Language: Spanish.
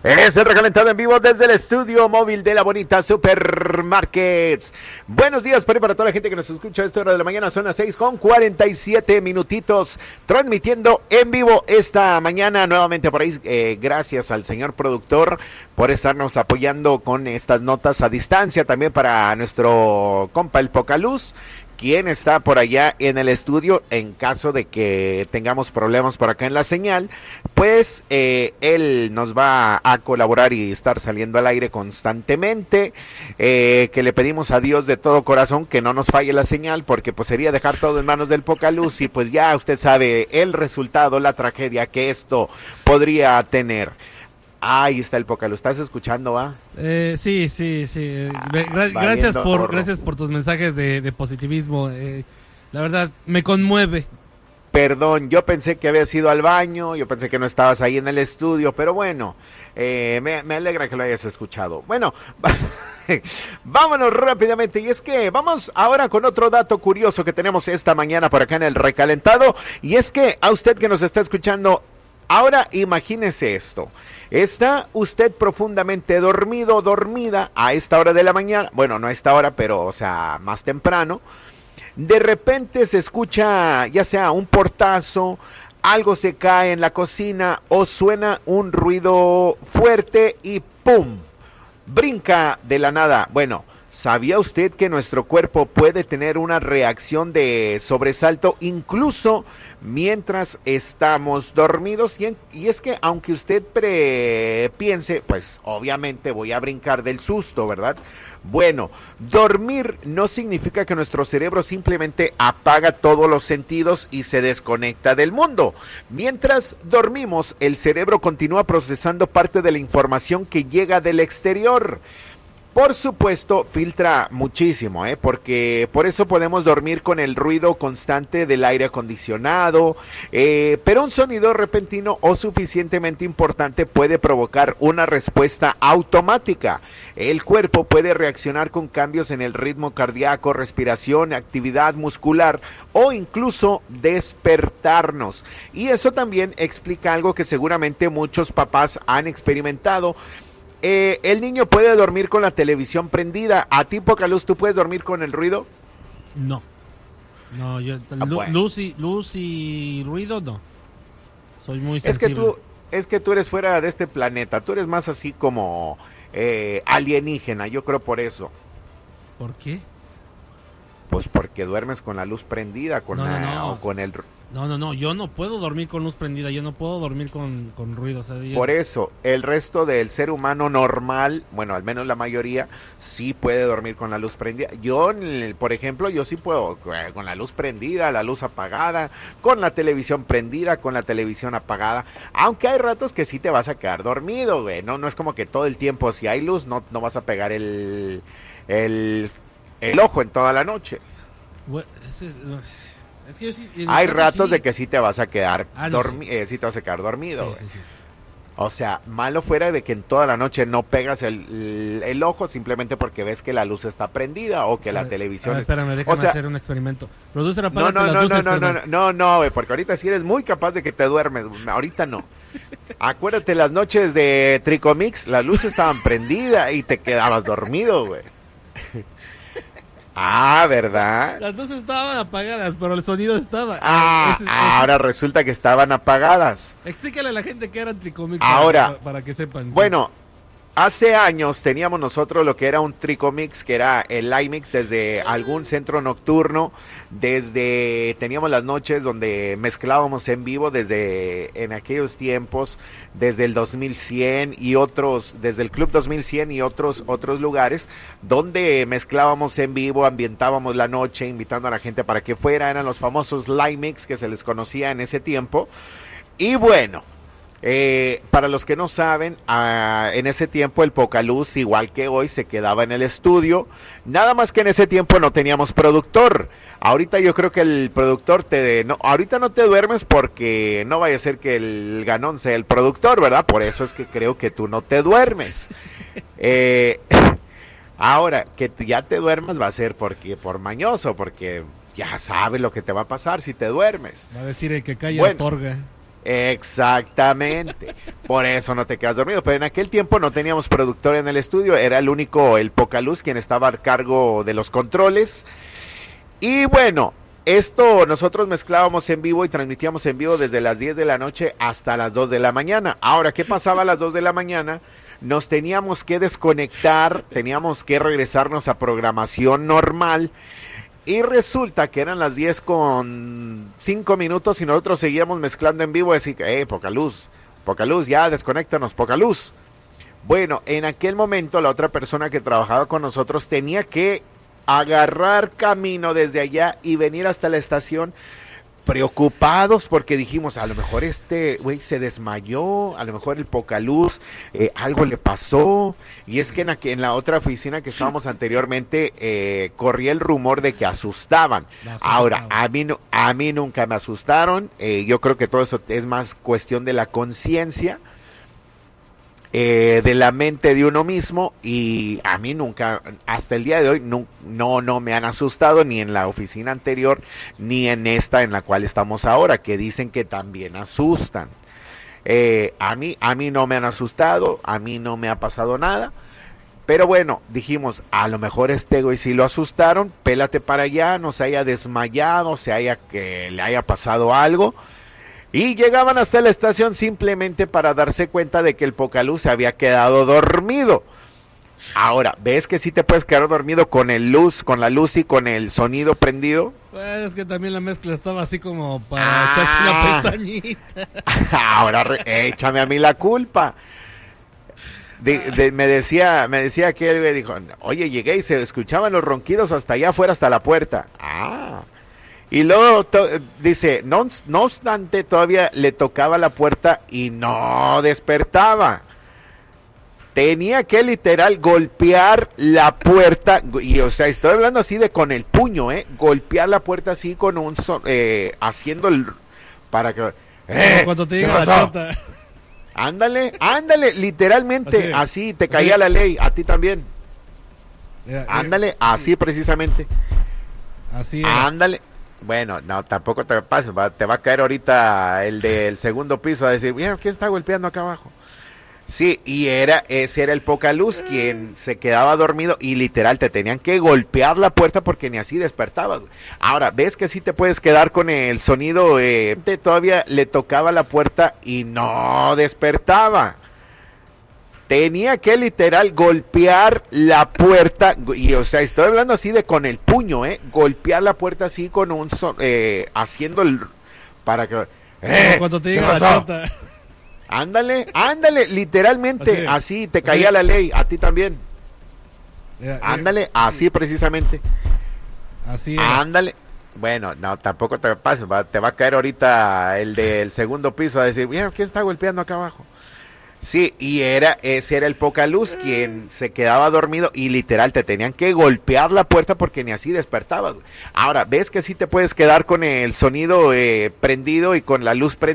Es el recalentado en vivo desde el estudio móvil de la bonita Supermarkets. Buenos días para toda la gente que nos escucha a esta hora de la mañana. Son las 6:47 minutitos. Transmitiendo en vivo esta mañana nuevamente por ahí. Gracias al señor productor por estarnos apoyando con estas notas a distancia. También para nuestro compa el Pocaluz, quien está por allá en el estudio. En caso de que tengamos problemas por acá en la señal, pues él nos va a colaborar y estar saliendo al aire constantemente, que le pedimos a Dios de todo corazón que no nos falle la señal, porque pues sería dejar todo en manos del Pocaluz y pues ya usted sabe el resultado, la tragedia que esto podría tener. Ahí está el Pocaluz, ¿estás escuchando, va? Sí. Gracias por tus mensajes de positivismo. La verdad, me conmueve. Perdón, yo pensé que habías ido al baño, yo pensé que no estabas ahí en el estudio, pero bueno, me alegra que lo hayas escuchado. Bueno, vámonos rápidamente, y es que vamos ahora con otro dato curioso que tenemos esta mañana por acá en el recalentado, y es que a usted que nos está escuchando, ahora imagínese esto. ¿Está usted profundamente dormido o dormida a esta hora de la mañana? Bueno, no a esta hora, pero o sea, más temprano. De repente se escucha ya sea un portazo, algo se cae en la cocina o suena un ruido fuerte y ¡pum! Brinca de la nada. Bueno, ¿sabía usted que nuestro cuerpo puede tener una reacción de sobresalto incluso mientras estamos dormidos? Y es que aunque usted piense, pues obviamente voy a brincar del susto, ¿verdad? Bueno, dormir no significa que nuestro cerebro simplemente apaga todos los sentidos y se desconecta del mundo. Mientras dormimos, el cerebro continúa procesando parte de la información que llega del exterior. Por supuesto, filtra muchísimo, porque por eso podemos dormir con el ruido constante del aire acondicionado, pero un sonido repentino o suficientemente importante puede provocar una respuesta automática. El cuerpo puede reaccionar con cambios en el ritmo cardíaco, respiración, actividad muscular o incluso despertarnos. Y eso también explica algo que seguramente muchos papás han experimentado. El niño puede dormir con la televisión prendida. ¿A ti, Pocaluz, tú puedes dormir con el ruido? No, yo bueno. luz y ruido no. Soy muy sensible. Es que tú eres fuera de este planeta. Tú eres más así como alienígena, yo creo por eso. ¿Por qué? Pues porque duermes con la luz prendida, o con el... No, yo no puedo dormir con luz prendida, yo no puedo dormir con ruido. O sea, Por eso, el resto del ser humano normal, bueno, al menos la mayoría, sí puede dormir con la luz prendida. Yo, por ejemplo, yo sí puedo con la luz prendida, la luz apagada, con la televisión prendida, con la televisión apagada. Aunque hay ratos que sí te vas a quedar dormido, güey. No es como que todo el tiempo, si hay luz, no vas a pegar el ojo en toda la noche. Bueno, es que hay ratos de que sí te vas a quedar sí te vas a quedar dormido. Sí. O sea, malo fuera de que en toda la noche no pegas el ojo simplemente porque ves que la luz está prendida o que la televisión espérame, déjame hacer un experimento. Producer, no, porque ahorita sí eres muy capaz de que te duermes. Ahorita no. Acuérdate las noches de Tricomix, las luces estaban prendidas y te quedabas dormido, güey. Ah, ¿verdad? Las dos estaban apagadas, pero el sonido estaba. Ahora resulta que estaban apagadas. Explícale a la gente que eran Tricomix para que sepan. Bueno, hace años teníamos nosotros lo que era un Tricomix, que era el iMix desde algún centro nocturno, teníamos las noches donde mezclábamos en vivo en aquellos tiempos, desde el 2100 y otros, desde el Club 2100 y otros lugares, donde mezclábamos en vivo, ambientábamos la noche, invitando a la gente para que fuera, eran los famosos live mix que se les conocía en ese tiempo. Y bueno, para los que no saben, en ese tiempo el Pocaluz, igual que hoy, se quedaba en el estudio, nada más que en ese tiempo no teníamos productor. Ahorita yo creo que el productor ahorita no te duermes porque no vaya a ser que el ganón sea el productor, ¿verdad? Por eso es que creo que tú no te duermes. Ahora, que ya te duermas va a ser por mañoso, porque ya sabes lo que te va a pasar si te duermes. Va a decir el que calla otorga. Exactamente, por eso no te quedas dormido, pero en aquel tiempo no teníamos productor en el estudio, era el único, el Pocaluz, quien estaba a cargo de los controles. Y bueno, esto nosotros mezclábamos en vivo y transmitíamos en vivo desde las 10 de la noche hasta las 2 de la mañana. Ahora, ¿qué pasaba a las 2 de la mañana? Nos teníamos que desconectar, teníamos que regresarnos a programación normal. Y resulta que eran las 10 con 5 minutos y nosotros seguíamos mezclando en vivo. Decir, Pocaluz, ya desconéctanos, Pocaluz. Bueno, en aquel momento la otra persona que trabajaba con nosotros tenía que agarrar camino desde allá y venir hasta la estación, preocupados porque dijimos, a lo mejor este güey se desmayó, a lo mejor el Pocaluz, algo le pasó. Y es que en la otra oficina que estábamos anteriormente, corría el rumor de que asustaban. Ahora, a mí nunca me asustaron. Yo creo que todo eso es más cuestión de la conciencia, de la mente de uno mismo, y a mí nunca, hasta el día de hoy, no me han asustado, ni en la oficina anterior, ni en esta en la cual estamos ahora, que dicen que también asustan. A mí no me han asustado, a mí no me ha pasado nada, pero bueno, dijimos, a lo mejor este güey sí lo asustaron, pélate para allá, no se haya desmayado, que le haya pasado algo. Y llegaban hasta la estación simplemente para darse cuenta de que el Pocaluz se había quedado dormido. Ahora, ¿ves que sí te puedes quedar dormido con la luz y con el sonido prendido? Pues es que también la mezcla estaba así como para echarse una pestañita. Ahora échame a mí la culpa. Me decía aquel güey, dijo, oye, llegué y se escuchaban los ronquidos hasta allá afuera, hasta la puerta. Y luego dice, no obstante, todavía le tocaba la puerta y no despertaba. Tenía que literal golpear la puerta, y o sea, estoy hablando así de con el puño, golpear la puerta así con haciendo el, para que... cuando te diga la chota. Ándale, literalmente, así te caía la ley, a ti también. Ándale, así precisamente. Así era. Ándale. Bueno, no, tampoco te pases, te va a caer ahorita el del segundo piso a decir, mira, ¿quién está golpeando acá abajo? Sí, y ese era el Pocaluz quien se quedaba dormido y literal te tenían que golpear la puerta porque ni así despertabas. Ahora, ¿ves que sí te puedes quedar con el sonido? Todavía le tocaba la puerta y no despertaba. Tenía que literal golpear la puerta, y o sea, estoy hablando así de con el puño, golpear la puerta así con haciendo el, para que... cuando te diga la chota. Ándale, literalmente, así te caía la ley, a ti también. Ándale, así precisamente. Así era. Ándale. Bueno, no, tampoco te pases, te va a caer ahorita el del segundo piso a decir, mira, ¿quién está golpeando acá abajo? Sí, y ese era el Pocaluz quien se quedaba dormido y literal te tenían que golpear la puerta porque ni así despertabas. Ahora, ¿ves que sí te puedes quedar con el sonido prendido y con la luz prendida?